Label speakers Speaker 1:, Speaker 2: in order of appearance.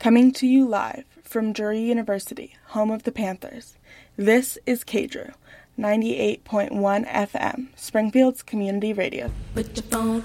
Speaker 1: Coming to you live from Drury University, home of the Panthers, this is KDRU, 98.1 FM, Springfield's community radio.
Speaker 2: Put your phone